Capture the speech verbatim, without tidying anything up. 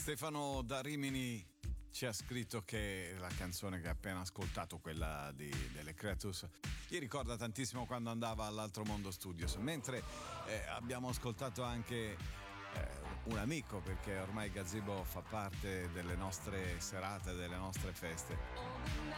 Stefano da Rimini ci ha scritto che la canzone che ha appena ascoltato, quella di, delle Creatures, gli ricorda tantissimo quando andava all'Altro Mondo Studios, mentre eh, abbiamo ascoltato anche eh, un amico, perché ormai Gazebo fa parte delle nostre serate, delle nostre feste.